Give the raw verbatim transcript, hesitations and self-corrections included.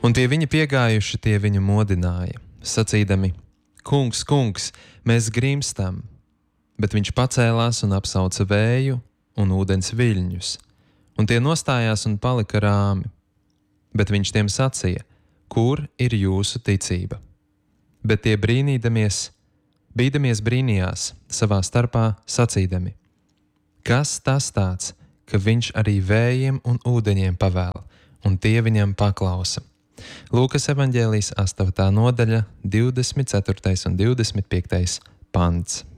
Un pie viņa piegājuši tie viņu modināja, sacīdami: Kungs, kungs, mēs grimstam! Bet viņš pacēlās un apsauca vēju un ūdens viļņus, un tie nostājās un palika rāmi. Bet viņš tiem sacīja: Kur ir jūsu ticība? Bet tie brīnīdamies, bīdamies brīnījās savā starpā sacīdami: Kas tas tāds, ka viņš arī vējiem un ūdeņiem pavēl, un tie viņam paklausa? Lūkas evaņģēlijas astotā nodaļa, divdesmit ceturtais un divdesmit piektais pants.